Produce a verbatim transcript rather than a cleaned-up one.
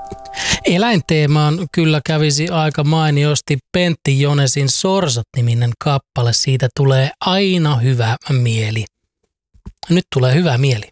Eläinteemaan kyllä kävisi aika mainiosti Pentti Jonesin Sorsat-niminen kappale. Siitä tulee aina hyvä mieli. Nyt tulee hyvä mieli.